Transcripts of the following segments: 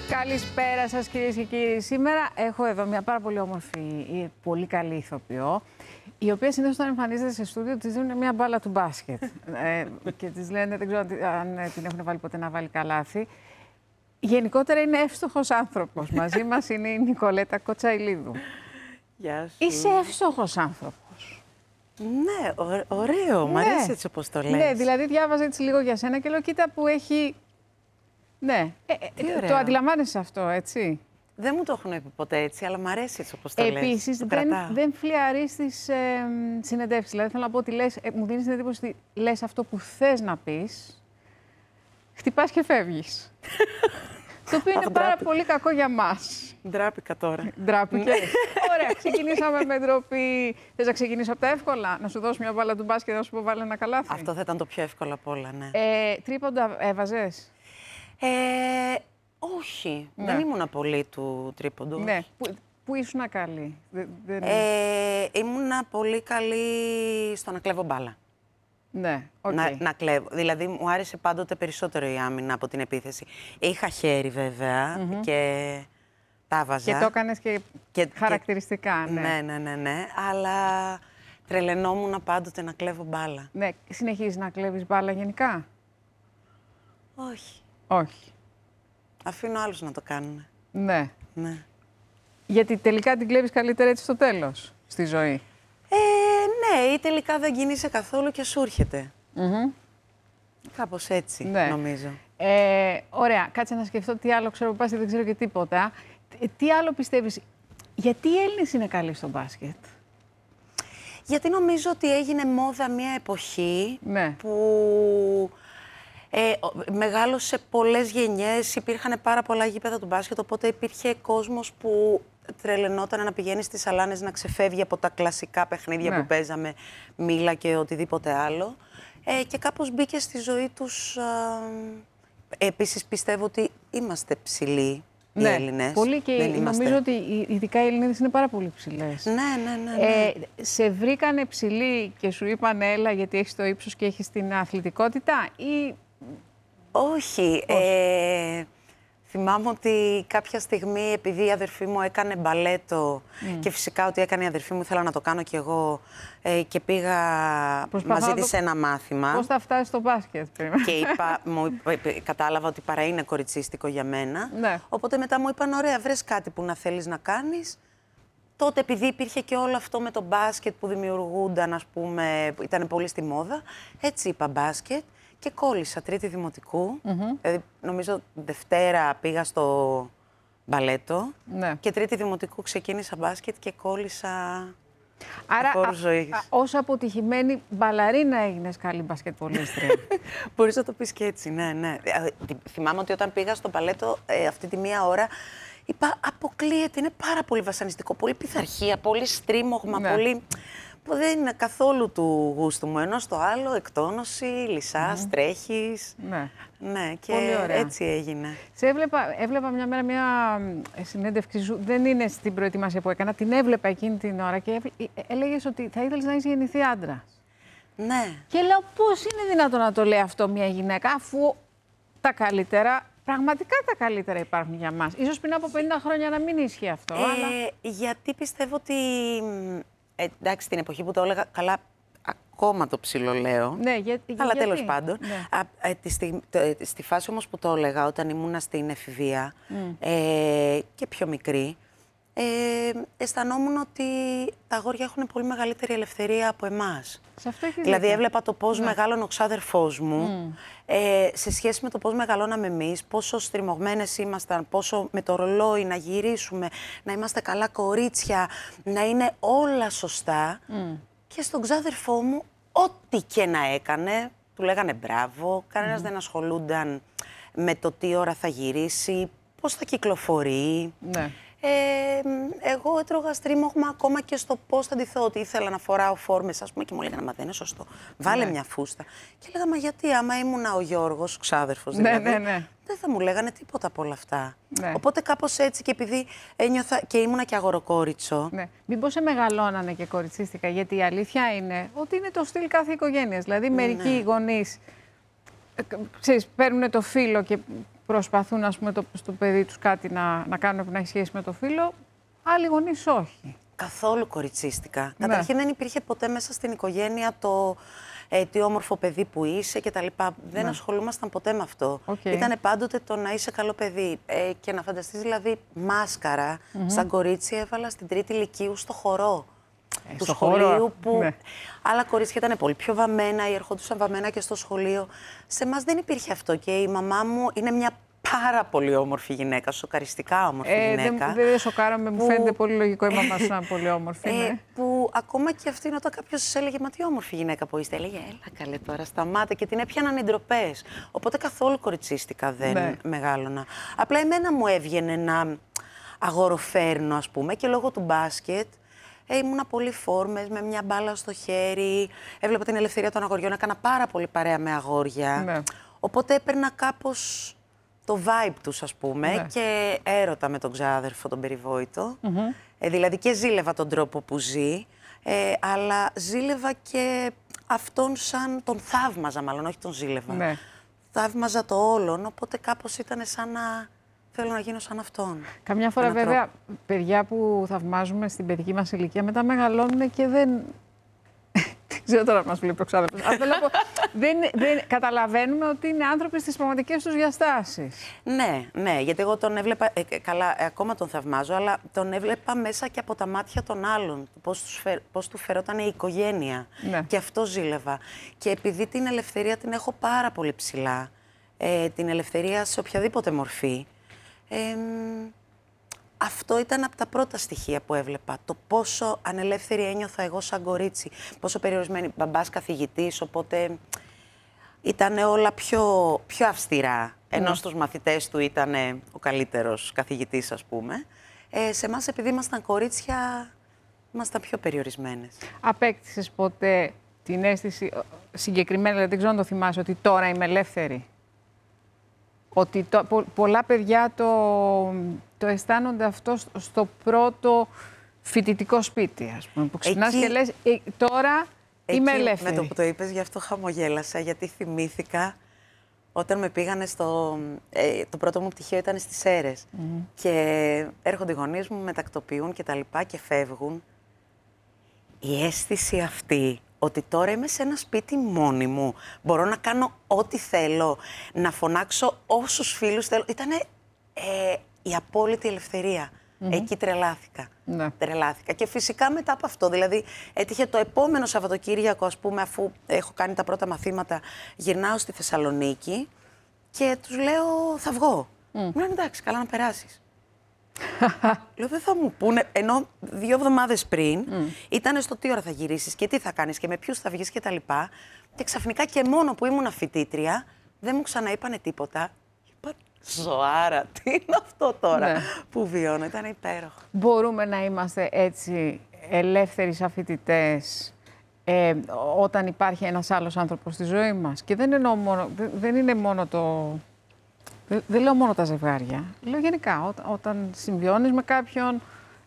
Καλησπέρα σας κυρίες και κύριοι. Σήμερα έχω εδώ μια πάρα πολύ όμορφη, πολύ καλή ηθοποιό, η οποία συνήθως όταν εμφανίζεται σε στούντιο της δίνουν μια μπάλα του μπάσκετ. Και της λένε, δεν ξέρω αν την έχουν βάλει ποτέ να βάλει καλάθι. Γενικότερα είναι εύστοχος άνθρωπος. Μαζί μας είναι η Νικολέτα Κοτσαηλίδου. Γεια σου. Είσαι εύστοχος άνθρωπος. Ναι, ωραίο. Μ' αρέσει έτσι όπως το λες. Ναι, δηλαδή διάβαζα έτσι λίγο για σένα και λέω, κοίτα που έχει... Ναι, το αντιλαμβάνεσαι αυτό, έτσι. Δεν μου το έχουν πει ποτέ έτσι, αλλά μ' αρέσει έτσι όπως το λες. Επίσης, δεν φλιαρείς τις συνεντεύξεις. Δηλαδή, θέλω να πω ότι λες, μου δίνεις την εντύπωση ότι λες αυτό που θες να πεις, χτυπάς και φεύγεις. Το οποίο είναι πάρα πολύ κακό για μας. Ντράπηκα τώρα. Ντράπηκε. Ωραία, ξεκινήσαμε με ντροπή. Θες να ξεκινήσω από τα εύκολα, να σου δώσω μια μπάλα του μπάσκετ, να σου πω βάλε ένα καλάθι. Αυτό θα ήταν το πιο εύκολο από όλα, ναι. Τρίποντα έβαζες? Όχι, Ναι. δεν ήμουνα πολύ του τρίποντου. Ναι, πού ήσουν καλή? Ήμουνα πολύ καλή στο να κλέβω μπάλα. Ναι, οκ. Να κλέβω. Δηλαδή, μου άρεσε πάντοτε περισσότερο η άμυνα από την επίθεση. Είχα χέρι, βέβαια, και τα βάζα. Και το έκανες και χαρακτηριστικά, ναι. Ναι. Αλλά τρελαινόμουν πάντοτε να κλέβω μπάλα. Ναι, συνεχίζεις να κλέβεις μπάλα γενικά? Όχι. Όχι. Αφήνω άλλους να το κάνουν. Ναι. Ναι. Γιατί τελικά την κλέβεις καλύτερα έτσι στο τέλος, στη ζωή. Ναι, ή τελικά δεν κινείσαι καθόλου και σου έρχεται. Κάπως έτσι, Ναι. νομίζω. Ωραία, κάτσε να σκεφτώ τι άλλο ξέρω μπάσκετ, δεν ξέρω και τίποτα. Τι άλλο πιστεύεις, γιατί οι Έλληνες είναι καλοί στο μπάσκετ? Γιατί νομίζω ότι έγινε μόδα μια εποχή που μεγάλωσε πολλές γενιές, υπήρχαν πάρα πολλά γήπεδα του μπάσκετ, οπότε υπήρχε κόσμος που τρελαινόταν να πηγαίνει στις σαλάνες, να ξεφεύγει από τα κλασικά παιχνίδια που παίζαμε, μίλα και οτιδήποτε άλλο. Και κάπως μπήκε στη ζωή τους. Επίσης πιστεύω ότι είμαστε ψηλοί οι Έλληνες. Πολύ και νομίζω ότι ειδικά οι Ελληνίδες είναι πάρα πολύ ψηλές. Ναι. Σε βρήκανε ψηλή και σου είπαν έλα γιατί έχεις το ύψος και έχεις την αθλητικότητα ή... Όχι. Θυμάμαι ότι κάποια στιγμή, επειδή η αδερφή μου έκανε μπαλέτο και φυσικά ότι έκανε η αδερφή μου, ήθελα να το κάνω κι εγώ και πήγα μαζί της σε ένα μάθημα. Πώς θα φτάσεις στο μπάσκετ πριν? Και κατάλαβα ότι παρά είναι κοριτσίστικο για μένα. Ναι. Οπότε μετά μου είπαν, ωραία, βρες κάτι που να θέλεις να κάνεις. Τότε, επειδή υπήρχε και όλο αυτό με το μπάσκετ που δημιουργούνταν, ας πούμε, ήταν πολύ στη μόδα, έτσι είπα μπάσκετ. Και κόλλησα τρίτη δημοτικού, δηλαδή νομίζω Δευτέρα πήγα στο μπαλέτο και τρίτη δημοτικού ξεκίνησα μπάσκετ και κόλλησα. Άρα, ως αποτυχημένη μπαλαρίνα έγινες καλή μπασκετπολίστρια. Μπορείς να το πεις και έτσι, ναι. Θυμάμαι ότι όταν πήγα στο μπαλέτο αυτή τη μία ώρα, είπα αποκλείεται, είναι πάρα πολύ βασανιστικό, πολύ πειθαρχία, πολύ στρίμωγμα, πολύ... που δεν είναι καθόλου του γούστου μου. Ενώ στο άλλο εκτόνωση, λυσάς, τρέχεις. Ναι, και έτσι έγινε. Σε έβλεπα μια μέρα μια συνέντευξη σου, δεν είναι στην προετοιμασία που έκανα, την έβλεπα εκείνη την ώρα και έλεγες ότι θα ήθελες να είσαι γεννηθεί άντρας. Ναι. Και λέω πώς είναι δυνατόν να το λέει αυτό μια γυναίκα, αφού τα καλύτερα, πραγματικά τα καλύτερα υπάρχουν για μας. Ίσως πριν από 50 χρόνια να μην ίσχυε αυτό, αλλά... Γιατί πιστεύω ότι... εντάξει, την εποχή που το έλεγα, καλά, ακόμα το ψιλολέω. Ναι, αλλά τέλος πάντων. Στη φάση όμως που το έλεγα, όταν ήμουνα στην εφηβεία και πιο μικρή, αισθανόμουν ότι τα αγόρια έχουν πολύ μεγαλύτερη ελευθερία από εμάς. Δηλαδή έβλεπα το πώς μεγάλωνε ο ξάδερφός μου, σε σχέση με το πώς μεγαλώναμε εμείς, πόσο στριμωγμένες ήμασταν, πόσο με το ρολόι να γυρίσουμε, να είμαστε καλά κορίτσια, να είναι όλα σωστά. Και στον ξάδερφό μου, ό,τι και να έκανε, του λέγανε μπράβο, κανένας δεν ασχολούνταν με το τι ώρα θα γυρίσει, πώς θα κυκλοφορεί. Εγώ έτρωγα στρίμωγμα ακόμα και στο πώς θα ντυθώ, ότι ήθελα να φοράω φόρμες, ας πούμε, και μου λέγανε μα δεν είναι σωστό, βάλε μια φούστα. Και λέγα, μα γιατί άμα ήμουνα ο Γιώργος, ο ξάδερφος δηλαδή, δεν θα μου λέγανε τίποτα από όλα αυτά. Οπότε κάπως έτσι, και επειδή ένιωθα και ήμουνα και αγοροκόριτσο. Μήπως σε μεγαλώνανε και κοριτσίστικα, γιατί η αλήθεια είναι ότι είναι το στυλ κάθε οικογένειας. Δηλαδή μερικοί γονείς, ξέρεις, παίρνουν το φύλλο και προσπαθούν, ας πούμε, στο παιδί τους κάτι να κάνουν που να έχει σχέση με το φύλο, άλλοι γονείς όχι. Καθόλου κοριτσίστικα. Ναι. Καταρχήν δεν υπήρχε ποτέ μέσα στην οικογένεια το τι όμορφο παιδί που είσαι κτλ. Δεν ασχολούμασταν ποτέ με αυτό. Ήτανε πάντοτε το να είσαι καλό παιδί. Και να φανταστείς δηλαδή μάσκαρα σαν κορίτσι έβαλα στην 3η Λυκείου στο χορό. Του σχολείου που άλλα κορίτσια ήταν πολύ πιο βαμμένα ή ερχόντουσαν βαμμένα και στο σχολείο. Σε εμάς δεν υπήρχε αυτό και η μαμά μου είναι μια πάρα πολύ όμορφη γυναίκα, σοκαριστικά όμορφη γυναίκα. Δεν σοκάραμε, μου φαίνεται πολύ λογικό η μαμά σου να είναι πολύ όμορφη. Που ακόμα και αυτήν όταν κάποιος έλεγε «Μα τι όμορφη γυναίκα που είστε», έλεγε «Έλα καλέ τώρα, σταμάτα» και την έπιαναν οι ντροπές. Οπότε καθόλου κοριτσίστικα δεν μεγάλωνα. Απλά εμένα μου έβγαινε να αγοροφέρνω, ας πούμε, και λόγω του μπάσκετ ήμουνα πολύ φόρμες, με μια μπάλα στο χέρι, έβλεπα την ελευθερία των αγοριών, έκανα πάρα πολύ παρέα με αγόρια. Οπότε έπαιρνα κάπως το vibe τους, ας πούμε, και έρωτα με τον ξάδερφο, τον περιβόητο. Δηλαδή και ζήλευα τον τρόπο που ζει, αλλά ζήλευα και αυτόν σαν τον θαύμαζα, μάλλον, όχι τον ζήλευα. Θαύμαζα το όλον, οπότε κάπως ήταν σαν να θέλω να γίνω σαν αυτόν. Καμιά φορά, βέβαια, παιδιά που θαυμάζουμε στην παιδική μας ηλικία μετά μεγαλώνουν και δεν. Δεν ξέρω τώρα να μας βλέπει ο ξάδερφος. Δεν καταλαβαίνουμε ότι είναι άνθρωποι στις πραγματικές τους διαστάσεις. Ναι, γιατί εγώ τον έβλεπα, καλά, ακόμα τον θαυμάζω, αλλά τον έβλεπα μέσα και από τα μάτια των άλλων. Πώς του φερόταν η οικογένεια. Και αυτό ζήλευα. Και επειδή την ελευθερία την έχω πάρα πολύ ψηλά, την ελευθερία σε οποιαδήποτε μορφή, αυτό ήταν από τα πρώτα στοιχεία που έβλεπα. Το πόσο ανελεύθερη ένιωθα εγώ σαν κορίτσι. Πόσο περιορισμένη, μπαμπάς καθηγητής, οπότε ήταν όλα πιο αυστηρά. Ενώ στους μαθητές του ήταν ο καλύτερος καθηγητής, ας πούμε. Σε εμάς, επειδή ήμασταν κορίτσια, ήμασταν πιο περιορισμένες. Απέκτησες ποτέ την αίσθηση, συγκεκριμένα, δηλαδή δεν ξέρω αν το θυμάσαι, ότι τώρα είμαι ελεύθερη? Ότι πολλά παιδιά το αισθάνονται αυτό στο πρώτο φοιτητικό σπίτι, ας πούμε, που ξυπνάς και λες τώρα είμαι ελεύθερη. Με το που το είπες, γι' αυτό χαμογέλασα, γιατί θυμήθηκα όταν με πήγανε το πρώτο μου πτυχίο ήταν στις Σέρρες και έρχονται οι γονείς μου, με τακτοποιούν και τα λοιπά και φεύγουν. Η αίσθηση αυτή ότι τώρα είμαι σε ένα σπίτι μόνη μου, μπορώ να κάνω ό,τι θέλω, να φωνάξω όσους φίλους θέλω. Ήτανε η απόλυτη ελευθερία. Εκεί τρελάθηκα. Τρελάθηκα. Και φυσικά μετά από αυτό, δηλαδή έτυχε το επόμενο Σαββατοκύριακο, ας πούμε, αφού έχω κάνει τα πρώτα μαθήματα, γυρνάω στη Θεσσαλονίκη και τους λέω θα βγω. Μου λένε εντάξει, καλά να περάσεις. Λέω δεν θα μου πούνε, ενώ 2 εβδομάδες πριν ήταν στο τι ώρα θα γυρίσεις και τι θα κάνεις και με ποιους θα βγεις και τα λοιπά. Και ξαφνικά και μόνο που ήμουν φοιτήτρια δεν μου ξαναείπανε τίποτα. Είπα ζωάρα, τι είναι αυτό τώρα που βιώνω, ήταν υπέροχο. Μπορούμε να είμαστε έτσι ελεύθεροι σαν φοιτητές όταν υπάρχει ένας άλλος άνθρωπος στη ζωή μας? Και δεν είναι μόνο το... Δεν λέω μόνο τα ζευγάρια, λέω γενικά, όταν συμβιώνεις με κάποιον,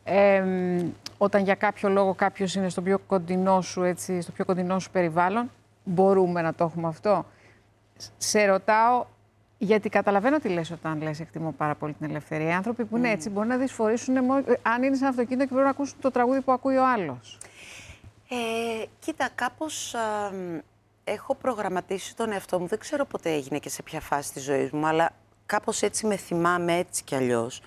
όταν για κάποιο λόγο κάποιος είναι στο πιο κοντινό σου, έτσι, στο πιο κοντινό σου περιβάλλον, μπορούμε να το έχουμε αυτό. Σε ρωτάω, γιατί καταλαβαίνω τι λες όταν λες εκτιμώ πάρα πολύ την ελευθερία. Οι άνθρωποι που είναι έτσι μπορεί να δυσφορήσουν αν είναι σε ένα αυτοκίνητο και πρέπει να ακούσουν το τραγούδι που ακούει ο άλλος. Κοίτα, κάπως έχω προγραμματίσει τον εαυτό μου, δεν ξέρω πότε έγινε και σε ποια φάση της ζωής μου, αλλά κάπως έτσι με θυμάμαι έτσι κι αλλιώς,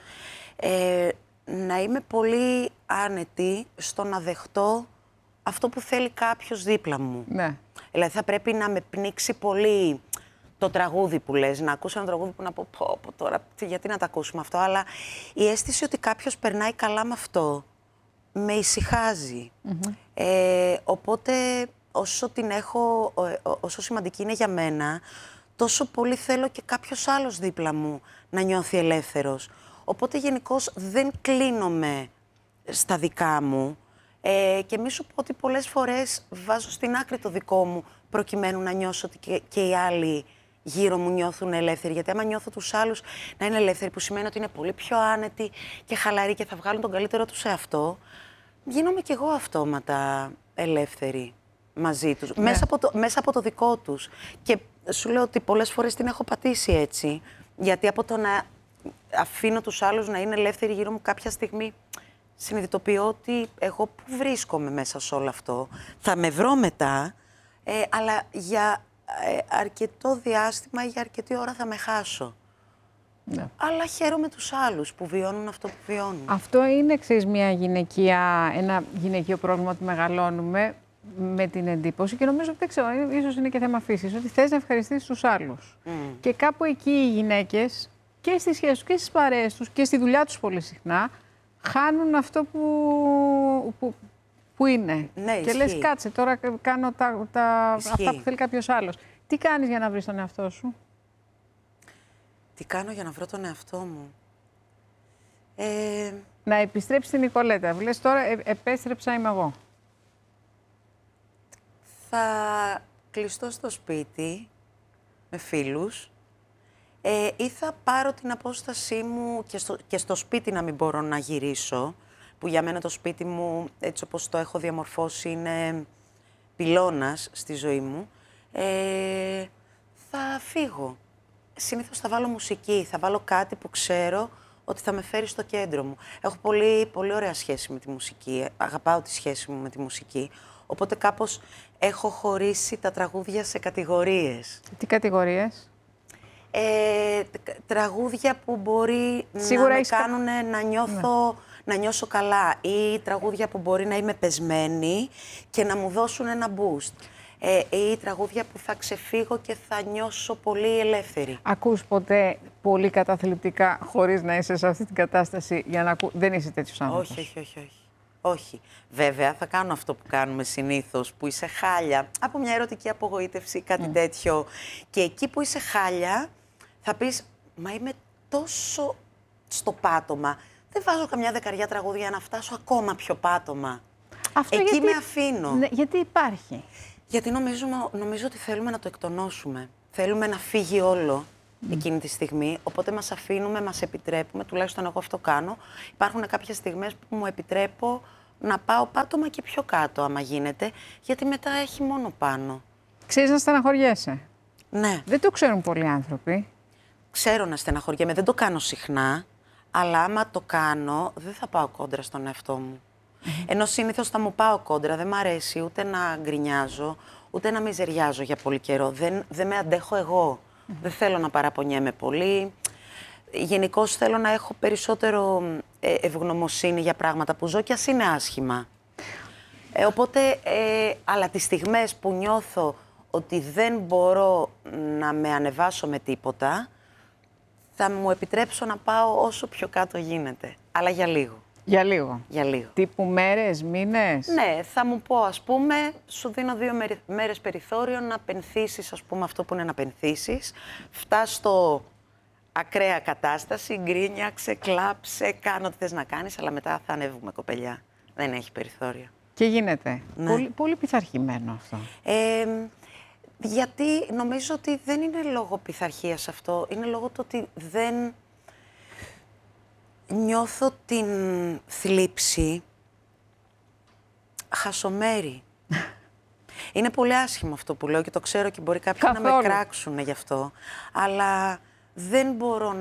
να είμαι πολύ άνετη στο να δεχτώ αυτό που θέλει κάποιος δίπλα μου. Δηλαδή θα πρέπει να με πνίξει πολύ το τραγούδι που λες, να ακούσω ένα τραγούδι που να πω τώρα, γιατί να τα ακούσουμε αυτό, αλλά η αίσθηση ότι κάποιος περνάει καλά με αυτό με ησυχάζει. Οπότε όσο την έχω, όσο σημαντική είναι για μένα, τόσο πολύ θέλω και κάποιος άλλος δίπλα μου να νιώθει ελεύθερος. Οπότε γενικώς δεν κλείνομαι στα δικά μου και μη σου πω ότι πολλές φορές βάζω στην άκρη το δικό μου προκειμένου να νιώσω ότι και οι άλλοι γύρω μου νιώθουν ελεύθεροι. Γιατί άμα νιώθω τους άλλους να είναι ελεύθεροι, που σημαίνει ότι είναι πολύ πιο άνετοι και χαλαροί και θα βγάλουν τον καλύτερο τους σε αυτό, γίνομαι κι εγώ αυτόματα ελεύθερη μαζί τους, μέσα από το δικό τους. Και σου λέω ότι πολλές φορές την έχω πατήσει έτσι. Γιατί από το να αφήνω τους άλλους να είναι ελεύθεροι γύρω μου, κάποια στιγμή συνειδητοποιώ ότι εγώ που βρίσκομαι μέσα σε όλο αυτό, θα με βρω μετά, αλλά για αρκετό διάστημα, για αρκετή ώρα θα με χάσω. Ναι. Αλλά χαίρομαι τους άλλους που βιώνουν αυτό που βιώνουν. Αυτό είναι, ξέρεις, ένα γυναικείο πρόβλημα ότι μεγαλώνουμε με την εντύπωση και νομίζω ότι δεν ξέρω, ίσως είναι και θέμα φύσης, ότι θες να ευχαριστήσεις τους άλλους. Και κάπου εκεί οι γυναίκες και στις σχέσεις τους και στις παρέες τους και στη δουλειά τους πολύ συχνά χάνουν αυτό που είναι. Ναι, και λες, κάτσε, τώρα κάνω αυτά που θέλει κάποιος άλλος. Τι κάνεις για να βρεις τον εαυτό σου? Τι κάνω για να βρω τον εαυτό μου? Να επιστρέψεις στην Νικολέτα. Λες τώρα επέστρεψα, είμαι εγώ. Θα κλειστώ στο σπίτι με φίλους ή θα πάρω την απόστασή μου και στο σπίτι να μην μπορώ να γυρίσω, που για μένα το σπίτι μου, έτσι όπως το έχω διαμορφώσει, είναι πυλώνας στη ζωή μου. Θα φύγω. Συνήθως θα βάλω μουσική, θα βάλω κάτι που ξέρω ότι θα με φέρει στο κέντρο μου. Έχω πολύ, πολύ ωραία σχέση με τη μουσική, αγαπάω τη σχέση μου με τη μουσική, οπότε κάπως έχω χωρίσει τα τραγούδια σε κατηγορίες. Τι κατηγορίες? Τραγούδια που μπορεί Σίγουρα να με κάνουν να νιώσω καλά, ή τραγούδια που μπορεί να είμαι πεσμένη και να μου δώσουν ένα boost. Ή τραγούδια που θα ξεφύγω και θα νιώσω πολύ ελεύθερη. Ακούς ποτέ πολύ καταθλιπτικά χωρίς να είσαι σε αυτή την κατάσταση για να δεν είσαι τέτοιος άνθρωπος? Όχι. Βέβαια, θα κάνω αυτό που κάνουμε συνήθως, που είσαι χάλια, από μια ερωτική απογοήτευση ή κάτι τέτοιο. Και εκεί που είσαι χάλια, θα πεις, μα είμαι τόσο στο πάτωμα. Δεν βάζω καμιά δεκαριά τραγούδια για να φτάσω ακόμα πιο πάτωμα. Αυτό εκεί γιατί, με αφήνω. Ναι, γιατί υπάρχει? Γιατί νομίζω ότι θέλουμε να το εκτονώσουμε. Θέλουμε να φύγει όλο εκείνη τη στιγμή, οπότε μας αφήνουμε, μας επιτρέπουμε, τουλάχιστον εγώ αυτό κάνω. Υπάρχουν κάποιες στιγμές που μου επιτρέπω να πάω πάτωμα και πιο κάτω, άμα γίνεται, γιατί μετά έχει μόνο πάνω. Ξέρεις να στεναχωριέσαι? Ναι. Δεν το ξέρουν πολλοί άνθρωποι. Ξέρω να στεναχωριέμαι, δεν το κάνω συχνά, αλλά άμα το κάνω, δεν θα πάω κόντρα στον εαυτό μου. Ενώ συνήθως θα μου πάω κόντρα, δεν μ' αρέσει ούτε να γκρινιάζω, ούτε να μιζεριάζω για πολύ καιρό. Δεν με αντέχω εγώ. Δεν θέλω να παραπονιέμαι πολύ. Γενικώς θέλω να έχω περισσότερο ευγνωμοσύνη για πράγματα που ζω και ας είναι άσχημα. Οπότε, αλλά τις στιγμές που νιώθω ότι δεν μπορώ να με ανεβάσω με τίποτα, θα μου επιτρέψω να πάω όσο πιο κάτω γίνεται. Αλλά για λίγο. Για λίγο. Για λίγο. Τύπου μέρες, μήνες? Ναι, θα μου πω, ας πούμε, σου δίνω 2 μέρες περιθώριο να πενθήσεις, ας πούμε, αυτό που είναι να πενθήσεις. Φτάς στο ακραία κατάσταση, γκρίνιαξε, κλάψε, κάνω ό,τι θες να κάνεις, αλλά μετά θα ανέβουμε, κοπελιά. Δεν έχει περιθώριο. Και γίνεται. Ναι. Πολύ, πολύ πειθαρχημένο αυτό. Γιατί νομίζω ότι δεν είναι λόγω πειθαρχίας αυτό, είναι λόγω του ότι δεν νιώθω την θλίψη χασομέρι. Είναι πολύ άσχημο αυτό που λέω και το ξέρω και μπορεί κάποιοι να με κράξουν γι' αυτό, αλλά δεν μπορώ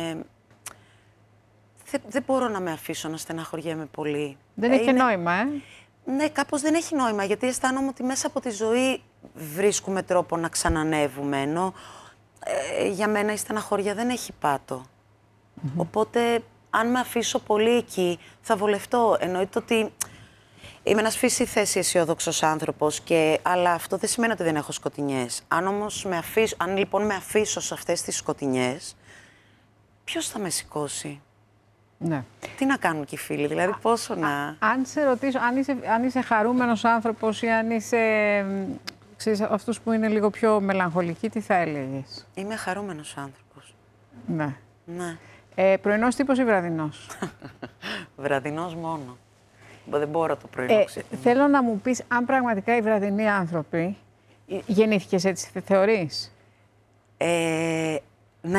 να με αφήσω να στεναχωριέμαι πολύ. Δεν έχει νόημα, Ναι, κάπως δεν έχει νόημα, γιατί αισθάνομαι ότι μέσα από τη ζωή βρίσκουμε τρόπο να ξανανεύουμε, ενώ για μένα η στεναχωρία δεν έχει πάτο. Οπότε, αν με αφήσω πολύ εκεί, θα βολευτώ. Εννοείται ότι είμαι ένας φύση θέση αισιόδοξος άνθρωπος, αλλά αυτό δεν σημαίνει ότι δεν έχω σκοτεινιές. Αν λοιπόν με αφήσω σε αυτές τις σκοτεινιές, ποιος θα με σηκώσει? Ναι. Τι να κάνουν και οι φίλοι, δηλαδή πόσο να... Αν σε ρωτήσω, αν είσαι χαρούμενος άνθρωπος ή αν είσαι, ξέρεις, αυτούς που είναι λίγο πιο μελαγχολικοί, τι θα έλεγες? Είμαι χαρούμενος άνθρωπος. Ναι. Ναι. Πρωινός τύπος ή βραδινός? Βραδινός μόνο. Δεν μπορώ το πρωινό ξύπνημα. Θέλω να μου πεις αν πραγματικά οι βραδινοί άνθρωποι γεννήθηκες έτσι, θεωρείς? Ναι.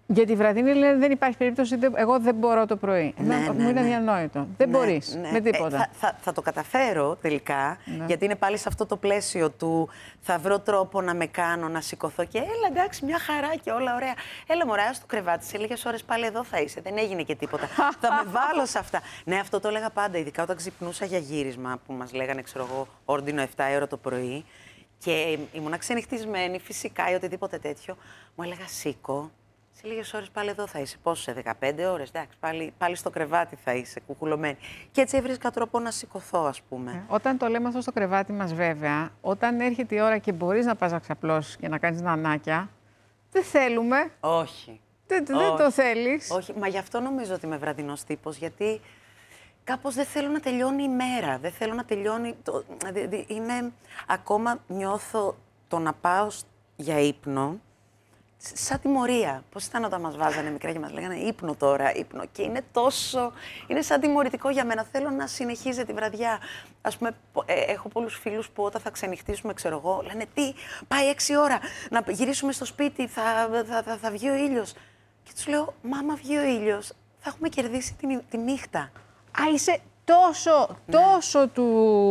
Για τη βραδινή λένε δεν υπάρχει περίπτωση, εγώ δεν μπορώ το πρωί. Μου είναι αδιανόητο. Δεν μπορείς με τίποτα. Θα το καταφέρω τελικά, γιατί είναι πάλι σε αυτό το πλαίσιο του θα βρω τρόπο να με κάνω, να σηκωθώ και έλα εντάξει μια χαρά και όλα ωραία. Έλα μωρά στο κρεβάτι, σε λίγες ώρες πάλι εδώ θα είσαι, δεν έγινε και τίποτα. Θα με βάλω σε αυτά. Ναι, αυτό το έλεγα πάντα, ειδικά όταν ξυπνούσα για γύρισμα που μας λέγανε, ξέρω εγώ, όρντινο 7 ώρα το πρωί και ήμουν ξενυχτισμένη φυσικά ή οτιδήποτε τέτοιο, μου έλεγα σήκω. Σε λίγες ώρες πάλι εδώ θα είσαι. Πόσο, σε 15 ώρες, εντάξει, πάλι στο κρεβάτι θα είσαι, κουκουλωμένη. Και έτσι έβρισκα τρόπο να σηκωθώ, ας πούμε. Όταν το λέμε αυτό στο κρεβάτι μας, βέβαια, όταν έρχεται η ώρα και μπορείς να πας να ξαπλώσεις και να κάνεις νανάκια, δεν θέλουμε. Όχι. Δεν το θέλεις. Όχι, μα γι' αυτό νομίζω ότι είμαι βραδινός τύπος, γιατί κάπως δεν θέλω να τελειώνει η μέρα. Δεν θέλω να τελειώνει. Ακόμα νιώθω το να πάω για ύπνο. Σαν τιμωρία. Πώς ήταν όταν μας βάζανε μικρά και μας λέγανε ύπνο τώρα, ύπνο. Και είναι τόσο. Είναι σαν τιμωρητικό για μένα. Θέλω να συνεχίζεται η βραδιά. Ας πούμε, έχω πολλούς φίλους που όταν θα ξενυχτήσουμε, ξέρω εγώ, λένε τι, πάει 6 ώρα. Να γυρίσουμε στο σπίτι, θα βγει ο ήλιος. Και τους λέω, μα άμα βγει ο ήλιος, θα έχουμε κερδίσει τη νύχτα. Α, είσαι τόσο του.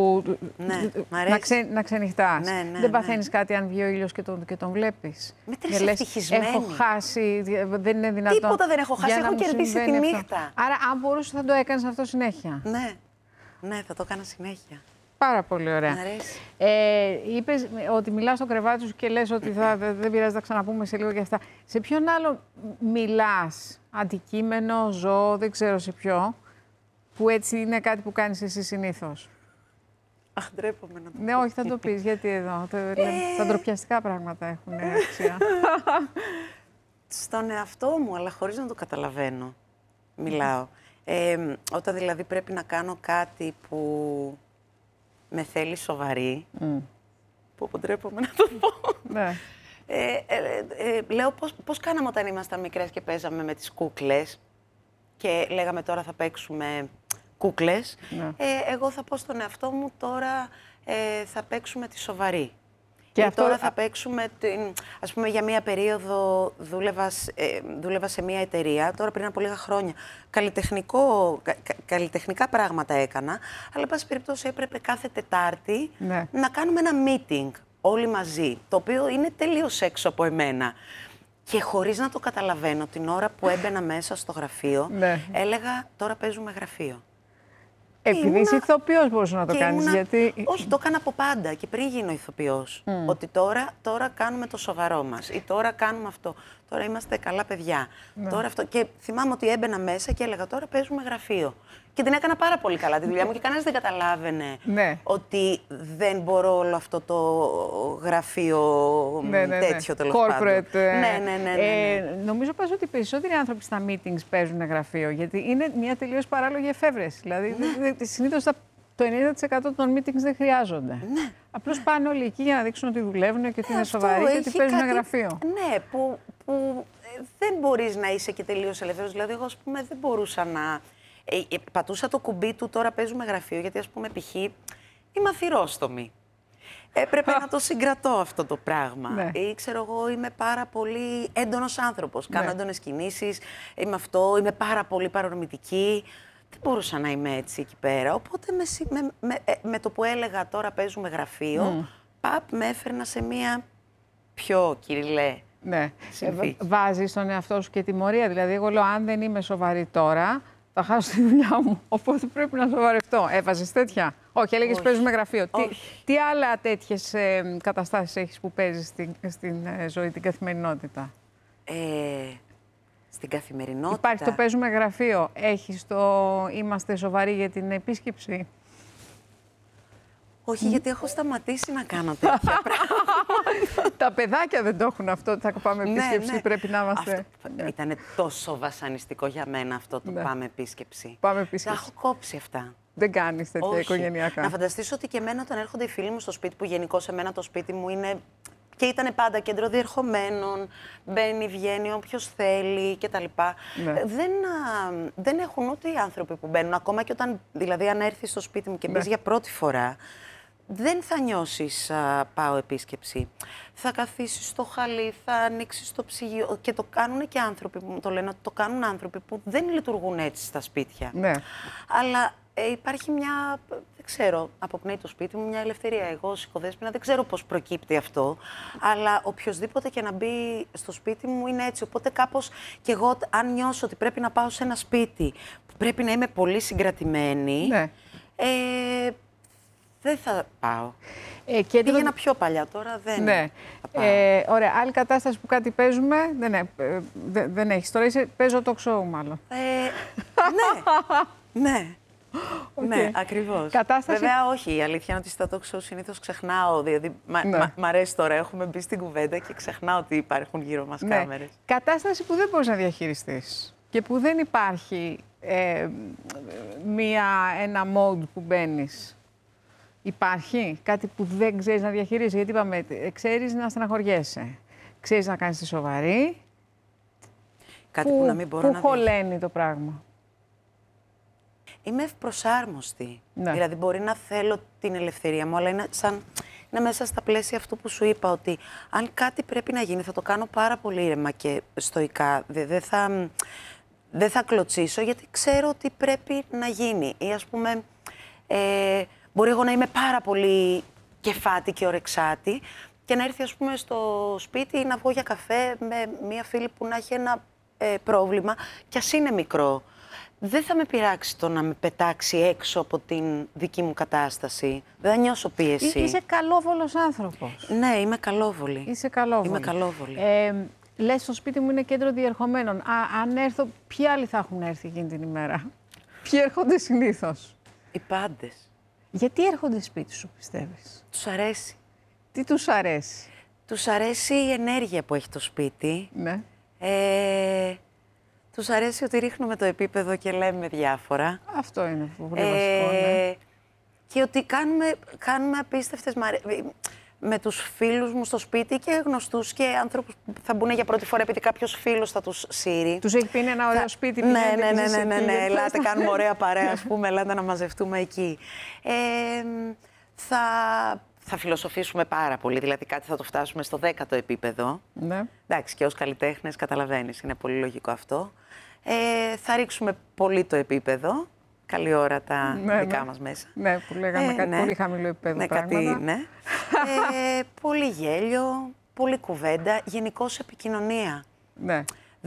Ναι, να ξενυχτάς. Ναι, δεν παθαίνεις κάτι αν βγει ο ήλιος και τον βλέπεις. Με τρεις ευτυχισμένη. Έχω χάσει, δεν είναι δυνατόν. Τίποτα δεν έχω χάσει, έχω κερδίσει τη νύχτα. Άρα, αν μπορούσες, θα το έκανες αυτό συνέχεια. Ναι, θα το έκανα συνέχεια. Πάρα πολύ ωραία. Μ' αρέσει. Είπες ότι μιλάς στο κρεβάτι σου και λες ότι δεν πειράζει, θα ξαναπούμε σε λίγο και αυτά. Σε ποιον άλλο μιλάς, αντικείμενο, ζώο, δεν ξέρω σε ποιο, που έτσι είναι κάτι που κάνεις εσύ συνήθως? Αχ, ντρέπομαι να το πω. Ναι, όχι, θα το πεις, γιατί εδώ. Τα ντροπιαστικά πράγματα έχουν αξία. Στον εαυτό μου, αλλά χωρίς να το καταλαβαίνω, μιλάω. Όταν δηλαδή πρέπει να κάνω κάτι που με θέλει σοβαρή, που ντρέπομαι να το πω. Ναι. Λέω πώς κάναμε όταν ήμασταν μικρές και παίζαμε με τις κούκλες και λέγαμε τώρα θα παίξουμε κούκλες. Ναι. Εγώ θα πω στον εαυτό μου τώρα θα παίξουμε τη σοβαρή. Και τώρα θα παίξουμε, ας πούμε, για μία περίοδο δούλευα σε μία εταιρεία, τώρα πριν από λίγα χρόνια. Καλλιτεχνικά πράγματα έκανα, αλλά, εν πάση περιπτώσει, έπρεπε κάθε Τετάρτη να κάνουμε ένα meeting όλοι μαζί, το οποίο είναι τελείως έξω από εμένα. Και χωρίς να το καταλαβαίνω, την ώρα που έμπαινα μέσα στο γραφείο, έλεγα τώρα παίζουμε γραφείο. Επειδή είσαι ηθοποιός μπορούσε να το κάνεις, γιατί... Όχι, το έκανα από πάντα και πριν γίνω ηθοποιός. Ότι τώρα κάνουμε το σοβαρό μας ή τώρα κάνουμε αυτό. Τώρα είμαστε καλά παιδιά. Τώρα αυτό. Και θυμάμαι ότι έμπαινα μέσα και έλεγα τώρα παίζουμε γραφείο. Και την έκανα πάρα πολύ καλά τη δουλειά μου και κανένας δεν καταλάβαινε ότι δεν μπορώ όλο αυτό το γραφείο τέτοιο τέλος πάντων. Ναι. Νομίζω πας ότι οι περισσότεροι άνθρωποι στα meetings παίζουν γραφείο, γιατί είναι μια τελείως παράλογη εφεύρεση. Δηλαδή, συνήθως το 90% των meetings δεν χρειάζονται. Απλώς πάνε όλοι εκεί για να δείξουν ότι δουλεύουν και ότι είναι σοβαροί και ότι παίζουν γραφείο. Ναι, που δεν μπορείς να είσαι και τελείως ελεύθερος. Δηλαδή, εγώ, ας πούμε, δεν μπορούσα να... πατούσα το κουμπί του, τώρα παίζουμε γραφείο, γιατί, ας πούμε, π.χ. είμαι αθυρόστομη. Έπρεπε να το συγκρατώ αυτό το πράγμα. Ή, ξέρω εγώ, είμαι πάρα πολύ έντονος άνθρωπος. Κάνω έντονες κινήσεις, είμαι πάρα πολύ παρορμητική. Δεν μπορούσα να είμαι έτσι εκεί πέρα. Οπότε με το που έλεγα τώρα παίζουμε γραφείο, με έφερνα σε μία πιο κυριλέ. Ναι. Βάζεις τον εαυτό σου και τιμωρία. Δηλαδή, εγώ λέω, αν δεν είμαι σοβαρή τώρα, θα χάσω τη δουλειά μου. Οπότε πρέπει να σοβαρευτώ. Έβαζες τέτοια? Όχι, έλεγες παίζουμε γραφείο. Τι άλλα τέτοιες καταστάσεις έχεις που παίζεις στην ζωή, την καθημερινότητα? Στην καθημερινότητα. Υπάρχει το παίζουμε γραφείο. Έχεις το είμαστε σοβαροί για την επίσκεψη? Όχι, γιατί έχω σταματήσει να κάνω τέτοια πράγματα. Τα παιδάκια δεν το έχουν αυτό. Θα πάμε επίσκεψη, πρέπει να είμαστε. Ήταν τόσο βασανιστικό για μένα αυτό το πάμε επίσκεψη. Πάμε επίσκεψη. Τα έχω κόψει αυτά. Δεν κάνεις τέτοια οικογενειακά? Να φανταστείς ότι και εμένα όταν έρχονται οι φίλοι μου στο σπίτι, που γενικώς εμένα το σπίτι μου είναι... Και ήταν πάντα κέντρο διερχομένων, μπαίνει, βγαίνει όποιος θέλει κτλ. Δεν έχουν ούτε οι άνθρωποι που μπαίνουν. Ακόμα και όταν, δηλαδή, αν έρθεις στο σπίτι μου και μπεις για πρώτη φορά, δεν θα νιώσεις πάω επίσκεψη. Θα καθίσεις στο χαλί, θα ανοίξεις το ψυγείο και το κάνουν και άνθρωποι που μου το λένε, ότι το κάνουν άνθρωποι που δεν λειτουργούν έτσι στα σπίτια. Ναι. Αλλά υπάρχει μια, δεν ξέρω, αποπνέει το σπίτι μου μια ελευθερία. Εγώ ως οικοδέσποινα δεν ξέρω πώς προκύπτει αυτό, αλλά οποιοδήποτε και να μπει στο σπίτι μου είναι έτσι. Οπότε κάπως κι εγώ, αν νιώσω ότι πρέπει να πάω σε ένα σπίτι που πρέπει να είμαι πολύ συγκρατημένη, Ναι. δεν θα πάω. Κέντρο... Πήγαινα πιο παλιά, τώρα δεν Ναι. θα πάω. Ωραία, άλλη κατάσταση που κάτι παίζουμε, δεν έχεις. Τώρα παίζω το show μάλλον. Ναι. Okay. Ναι, ακριβώς. Κατάσταση... Βέβαια, όχι. Η αλήθεια είναι ότι στα talk show συνήθως ξεχνάω. Δηλαδή, μ' αρέσει τώρα, έχουμε μπει στην κουβέντα και ξεχνάω ότι υπάρχουν γύρω μας κάμερες. Κατάσταση που δεν μπορείς να διαχειριστείς και που δεν υπάρχει ένα mode που μπαίνεις. Υπάρχει κάτι που δεν ξέρεις να διαχειρίζεις? Γιατί είπαμε, ξέρεις να στεναχωριέσαι, ξέρεις να κάνεις τη σοβαρή. Κάτι που να μην μπορώ να διαχειριστείς. Πού χωλαίνει το πράγμα? Είμαι ευπροσάρμοστη. Ναι. Δηλαδή, μπορεί να θέλω την ελευθερία μου, αλλά είναι μέσα στα πλαίσια αυτού που σου είπα, ότι αν κάτι πρέπει να γίνει, θα το κάνω πάρα πολύ ήρεμα και στοικά. Δεν θα κλωτσίσω, γιατί ξέρω ότι πρέπει να γίνει. Ή, ας πούμε, μπορεί εγώ να είμαι πάρα πολύ κεφάτη και ορεξάτη και να έρθει, ας πούμε, στο σπίτι ή να βγω για καφέ με μία φίλη που να έχει ένα πρόβλημα, κι ας είναι μικρό. Δεν θα με πειράξει το να με πετάξει έξω από την δική μου κατάσταση. Δεν θα νιώσω πίεση. Είσαι καλόβολος άνθρωπος. Ναι, είμαι καλόβολη. Είσαι καλόβολη. Είμαι καλόβολη. Λες, στο σπίτι μου είναι κέντρο διερχομένων. Αν έρθω, ποιοι άλλοι θα έχουν έρθει εκείνη την ημέρα? Ποιοι έρχονται συνήθως? Οι πάντες. Γιατί έρχονται σπίτι σου, πιστεύεις? Τους αρέσει. Τι τους αρέσει? Τους αρέσει η ενέργεια που έχει το σπίτι. Ναι. Τους αρέσει ότι ρίχνουμε το επίπεδο και λέμε διάφορα. Αυτό είναι πολύ βασικό, ναι. Και ότι κάνουμε απίστευτες με τους φίλους μου στο σπίτι και γνωστούς και άνθρωπους που θα μπουν για πρώτη φορά επειδή κάποιος φίλος θα τους σύρει. Τους έχει πει είναι ένα ωραίο σπίτι. Ναι, ελάτε, κάνουμε ωραία παρέα, ας πούμε, ελάτε να μαζευτούμε εκεί. Θα φιλοσοφήσουμε πάρα πολύ, δηλαδή κάτι θα το φτάσουμε στο 10ο επίπεδο. Ναι. Εντάξει, και ως καλλιτέχνες καταλαβαίνεις, είναι πολύ λογικό αυτό. Θα ρίξουμε πολύ το επίπεδο, καλή ώρα τα δικά μας μέσα. Ναι, που λέγαμε κάτι πολύ χαμηλό επίπεδο πράγματα. Πολύ γέλιο, πολύ κουβέντα, γενικώς επικοινωνία. Ναι.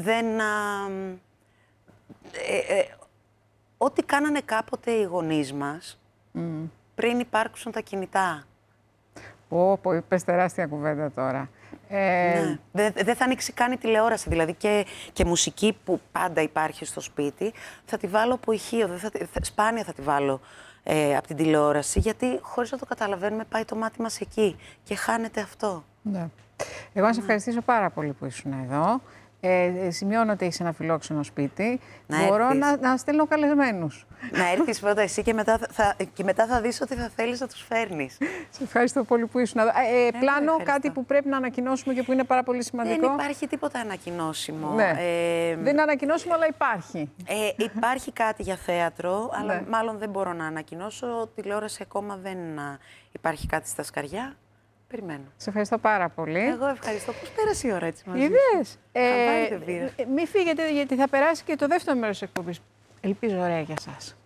Ό,τι κάνανε κάποτε οι γονείς μας, πριν υπάρξουν τα κινητά. Είπες τεράστια κουβέντα τώρα. Ναι. Δεν θα ανοίξει καν η τηλεόραση, δηλαδή και μουσική που πάντα υπάρχει στο σπίτι, θα τη βάλω από ηχείο, σπάνια θα τη βάλω από την τηλεόραση, γιατί χωρίς να το καταλαβαίνουμε πάει το μάτι μας εκεί και χάνεται αυτό. Ναι. Εγώ να σε ευχαριστήσω πάρα πολύ που ήσουν εδώ. Σημειώνω ότι έχεις ένα φιλόξενο σπίτι. Μπορώ να στέλνω καλεσμένους. Να έρθεις πρώτα εσύ και μετά θα δεις ότι θα θέλεις να τους φέρνεις. Σε ευχαριστώ πολύ που ήσουν εδώ. Πλάνο, κάτι που πρέπει να ανακοινώσουμε και που είναι πάρα πολύ σημαντικό. Δεν υπάρχει τίποτα ανακοινώσιμο. Ναι. Δεν είναι ανακοινώσιμο, αλλά υπάρχει. Υπάρχει κάτι για θέατρο, αλλά μάλλον δεν μπορώ να ανακοινώσω. Τηλεόραση ακόμα δεν υπάρχει κάτι στα σκαριά. Περιμένω. Σε ευχαριστώ πάρα πολύ. Εγώ ευχαριστώ. Πώς πέρασε η ώρα έτσι μαζί? Είδες. Δεν πήρα. Μην φύγετε, γιατί θα περάσει και το δεύτερο μέρος της εκπομπής. Ελπίζω ωραία για σας.